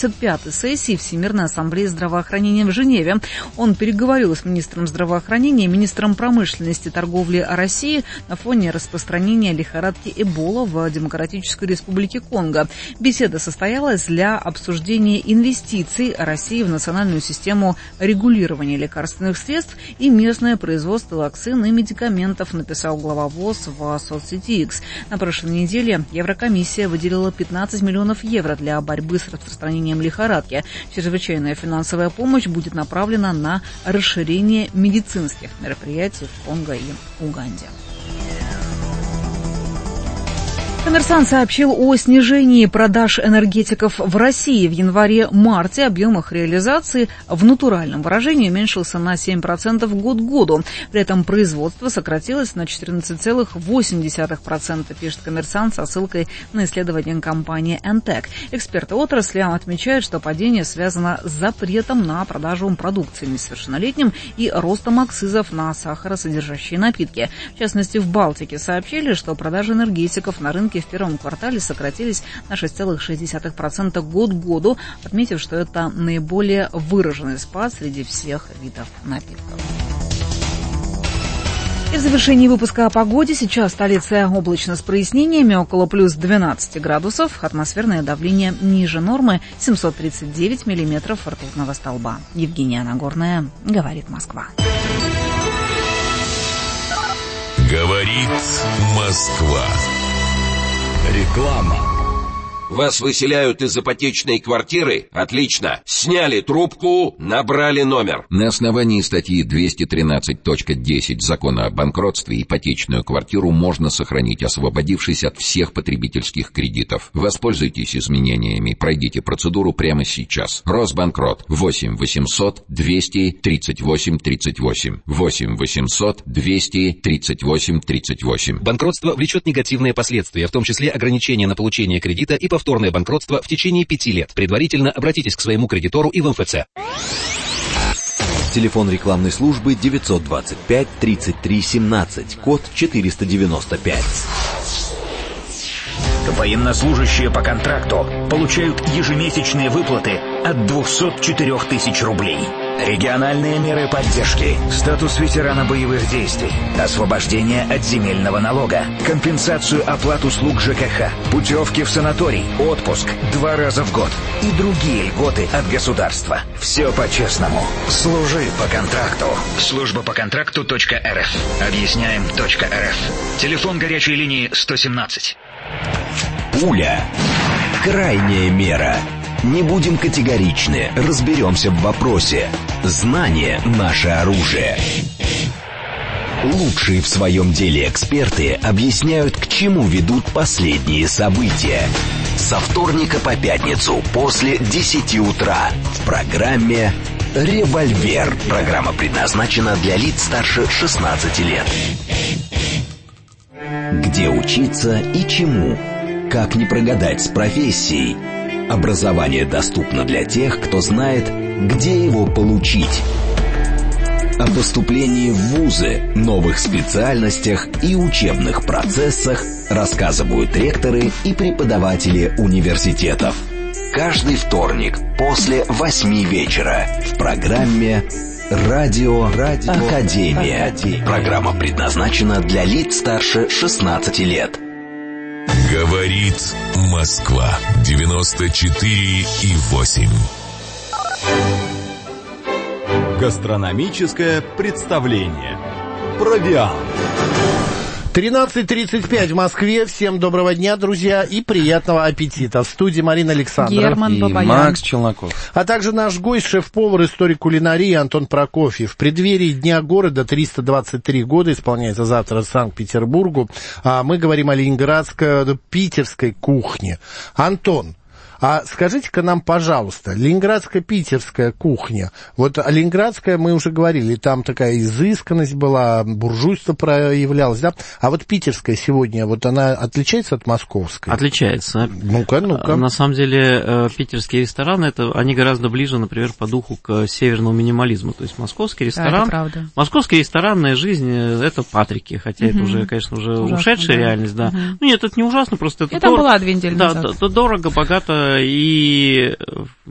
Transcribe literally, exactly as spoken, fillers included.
тридцать пятой сессии Всемирной ассамблеи здравоохранения в Женеве. Он переговорил с министром здравоохранения и министром промышленности и торговли России на фоне распространения лихорадки Эбола в Демократической Республике Конго. Беседа состоялась для обсуждения инвестиций России в национальную систему регулирования лекарственных средств и местное производство вакцин и медикаментов, написал глава ВОЗ в соцсети X. На прошлой неделе Еврокомиссия выделила пятнадцать миллионов евро для борьбы с распространением лихорадки. Чрезвычайная финансовая помощь будет направлена на расширение медицинских мероприятий в Конго и Уганде. Коммерсант сообщил о снижении продаж энергетиков в России. В январе-марте объем их реализации в натуральном выражении уменьшился на семь процентов год к году. При этом производство сократилось на четырнадцать целых восемь десятых процента, пишет Коммерсант со ссылкой на исследование компании Энтек. Эксперты отрасли отмечают, что падение связано с запретом на продажу продукции несовершеннолетним и ростом акцизов на сахаросодержащие напитки. В частности, в Балтике сообщили, что продажи энергетиков на рынке в первом квартале сократились на шесть целых шесть десятых процента год к году, отметив, что это наиболее выраженный спад среди всех видов напитков. И в завершении выпуска о погоде. Сейчас в столице облачно с прояснениями, около плюс двенадцати градусов. Атмосферное давление ниже нормы, семьсот тридцать девять миллиметров ртутного столба. Евгения Нагорная, говорит Москва. Говорит Москва. Реклама. Вас выселяют из ипотечной квартиры? Отлично. Сняли трубку, набрали номер. На основании статьи двести тринадцать точка десять Закона о банкротстве ипотечную квартиру можно сохранить, освободившись от всех потребительских кредитов. Воспользуйтесь изменениями, пройдите процедуру прямо сейчас. Росбанкрот. восемь восемьсот двести тридцать восемь тридцать восемь. восемь восемьсот двести тридцать восемь тридцать восемь. Банкротство влечет негативные последствия, в том числе ограничения на получение кредита и повторное банкротство в течение пяти лет. Предварительно обратитесь к своему кредитору и в эм эф цэ. Телефон рекламной службы девятьсот двадцать пять тридцать три семнадцать, код четыреста девяносто пять. Военнослужащие по контракту получают ежемесячные выплаты от двухсот четырёх тысяч рублей. Региональные меры поддержки, статус ветерана боевых действий, освобождение от земельного налога, компенсацию оплат услуг ЖКХ, путевки в санаторий, отпуск два раза в год и другие льготы от государства. Все по-честному. Служи по контракту. Служба по контракту точка эр эф. Объясняем точка эр эф. Телефон горячей линии сто семнадцать. Пуля. Крайняя мера. Не будем категоричны, разберемся в вопросе. Знание – наше оружие. Лучшие в своем деле эксперты объясняют, к чему ведут последние события. Со вторника по пятницу после десяти утра в программе «Револьвер». Программа предназначена для лиц старше шестнадцати лет. Где учиться и чему? Как не прогадать с профессией? Образование доступно для тех, кто знает, где его получить. О поступлении в вузы, новых специальностях и учебных процессах рассказывают ректоры и преподаватели университетов. Каждый вторник после восьми вечера в программе «Радио, Радио Академия». Академия. Программа предназначена для лиц старше шестнадцати лет. Говорит Москва. девяносто четыре и восемь. Гастрономическое представление. Провиант. тринадцать тридцать пять в Москве. Всем доброго дня, друзья, и приятного аппетита. В студии Марина Александрова Герман и Бабаян. Макс Челноков. А также наш гость, шеф-повар, историк кулинарии Антон Прокофьев. В преддверии Дня города триста двадцать три года, исполняется завтра в Санкт-Петербургу, а мы говорим о ленинградской, питерской кухне. Антон, а скажите-ка нам, пожалуйста, ленинградско-питерская кухня, вот о ленинградская мы уже говорили, там такая изысканность была, буржуйство проявлялось, да? А вот питерская сегодня, вот она отличается от московской? Отличается. Ну-ка, ну-ка. На самом деле, питерские рестораны, это, они гораздо ближе, например, по духу к северному минимализму. То есть московский ресторан, да, это правда. Московская ресторанная жизнь, это Патрики, хотя угу. это уже, конечно, уже ужасно, ушедшая да. реальность, да. Угу. Ну нет, это не ужасно, просто это... Я там была две недели да, назад. Да, дорого, богато и